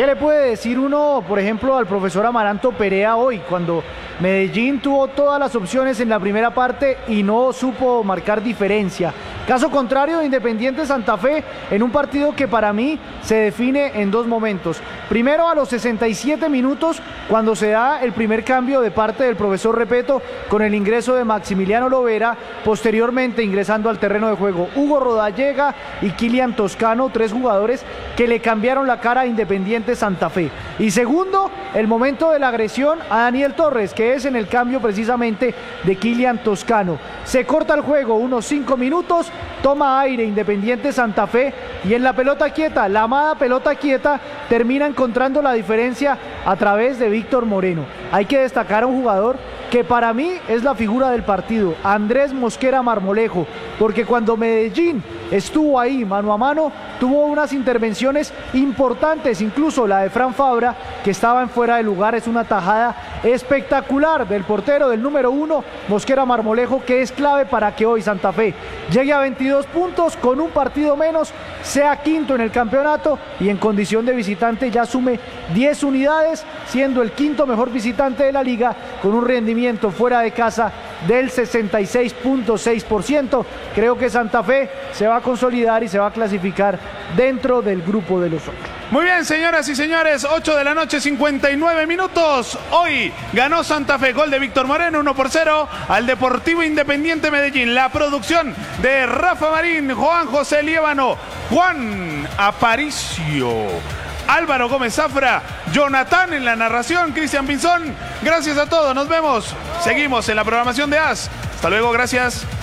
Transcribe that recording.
¿Qué le puede decir uno, por ejemplo, al profesor Amaranto Perea hoy, cuando Medellín tuvo todas las opciones en la primera parte y no supo marcar diferencia? Caso contrario de Independiente Santa Fe, en un partido que para mí se define en dos momentos. Primero, a los 67 minutos, cuando se da el primer cambio de parte del profesor Repeto con el ingreso de Maximiliano Lovera, posteriormente ingresando al terreno de juego Hugo Rodallega y Kilian Toscano, tres jugadores que le cambiaron la cara a Independiente Santa Fe. Y segundo, el momento de la agresión a Daniel Torres, que es en el cambio precisamente de Kilian Toscano. Se corta el juego unos 5 minutos, toma aire Independiente Santa Fe y en la pelota quieta, la amada pelota quieta, termina encontrando la diferencia a través de Víctor Moreno. Hay que destacar a un jugador que para mí es la figura del partido, Andrés Mosquera Marmolejo, porque cuando Medellín estuvo ahí mano a mano, tuvo unas intervenciones importantes, incluso la de Fran Fabra, que estaba en fuera de lugar. Es una tajada espectacular del portero, del número 1, Mosquera Marmolejo, que es clave para que hoy Santa Fe llegue a 22 puntos, con un partido menos, sea quinto en el campeonato y en condición de visitante ya sume 10 unidades, siendo el quinto mejor visitante de la liga, con un rendimiento fuera de casa del 66.6%. Creo que Santa Fe se va a consolidar y se va a clasificar dentro del grupo de los 8. Muy bien, señoras y señores, 8 de la noche, 59 minutos. Hoy ganó Santa Fe, gol de Víctor Moreno, 1-0 al Deportivo Independiente Medellín. La producción de Rafa Marín, Juan José Liébano, Juan Aparicio, Álvaro Gómez Zafra, Jonathan en la narración, Cristian Pinzón. Gracias a todos, nos vemos. Seguimos en la programación de AS. Hasta luego, gracias.